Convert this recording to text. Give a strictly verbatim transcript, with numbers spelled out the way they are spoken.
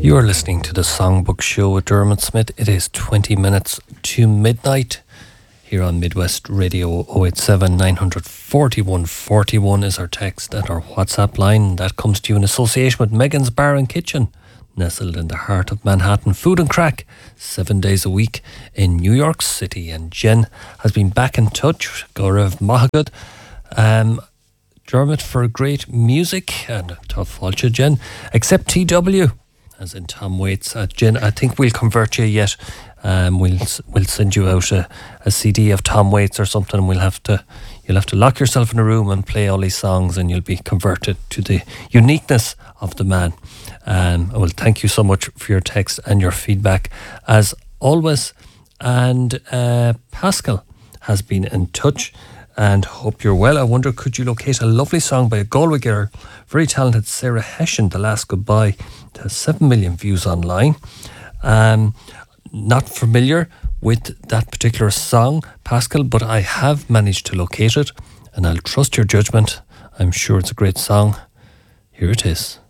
You are listening to the Songbook Show with Dermot Smith. It is twenty minutes to midnight here on Midwest Radio. oh eight seven, nine four one, four one is our text and our WhatsApp line. That comes to you in association with Megan's Bar and Kitchen, nestled in the heart of Manhattan. Food and crack, seven days a week in New York City. And Jen has been back in touch. Gaurav Mahagad. Um, Dermot for great music and tough culture, Jen. Except T W, as in Tom Waits. Uh, Jen, I think we'll convert you yet. Um, we'll we'll send you out a, a C D of Tom Waits or something. We'll have to you'll have to lock yourself in a room and play all these songs, and you'll be converted to the uniqueness of the man. Um, well, thank you so much for your text and your feedback as always. And uh, Pascal has been in touch. And hope you're well. I wonder, could you locate a lovely song by a Galway girl, very talented Sarah Hession, The Last Goodbye? It has seven million views online. Um, not familiar with that particular song, Pascal, but I have managed to locate it, and I'll trust your judgment. I'm sure it's a great song. Here it is.